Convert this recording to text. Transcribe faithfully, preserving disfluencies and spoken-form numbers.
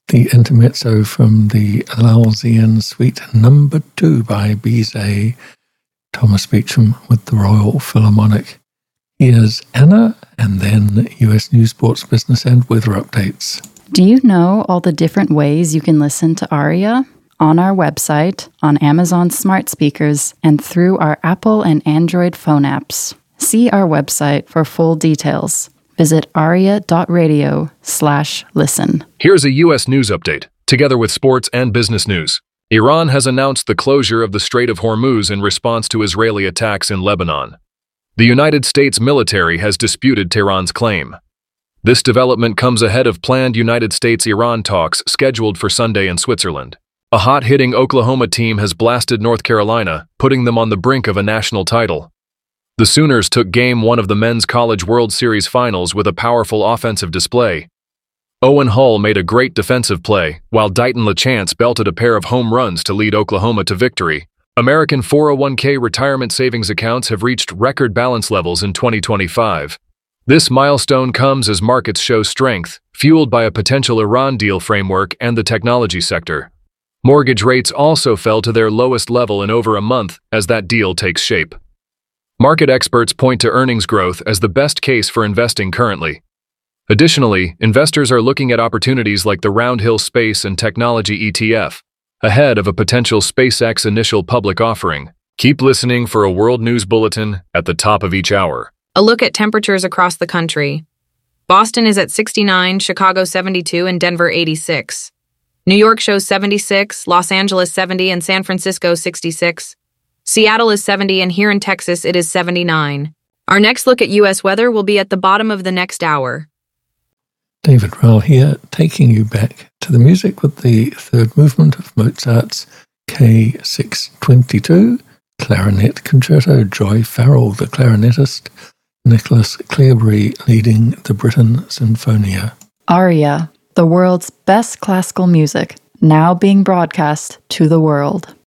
the intermezzo from the Laosian Suite Number Two by Bizet, Thomas Beecham with the Royal Philharmonic. Here's Anna, and then U S News, Sports, Business, and Weather Updates. Do you know all the different ways you can listen to Aria? On our website, on Amazon smart speakers, and through our Apple and Android phone apps. See our website for full details. Visit aria.radio slash listen. Here's a U S news update, together with sports and business news. Iran has announced the closure of the Strait of Hormuz in response to Israeli attacks in Lebanon. The United States military has disputed Tehran's claim. This development comes ahead of planned United States-Iran talks scheduled for Sunday in Switzerland. A hot-hitting Oklahoma team has blasted North Carolina, putting them on the brink of a national title. The Sooners took Game one of the Men's College World Series Finals with a powerful offensive display. Owen Hull made a great defensive play, while Dighton LaChance belted a pair of home runs to lead Oklahoma to victory. American four oh one k retirement savings accounts have reached record balance levels in twenty twenty-five. This milestone comes as markets show strength, fueled by a potential Iran deal framework and the technology sector. Mortgage rates also fell to their lowest level in over a month as that deal takes shape. Market experts point to earnings growth as the best case for investing currently. Additionally, investors are looking at opportunities like the Roundhill Space and Technology E T F, ahead of a potential SpaceX initial public offering. Keep listening for a World News Bulletin at the top of each hour. A look at temperatures across the country. Boston is at sixty-nine, Chicago seventy-two, and Denver eighty-six. New York shows seventy-six, Los Angeles seventy, and San Francisco sixty-six. Seattle is seventy, and here in Texas it is seventy-nine. Our next look at U S weather will be at the bottom of the next hour. David Rowell here, taking you back to the music with the third movement of Mozart's K six twenty-two, Clarinet Concerto, Joy Farrell, the clarinetist, Nicholas Clareberry leading the Britten Sinfonia. Aria, the world's best classical music, now being broadcast to the world.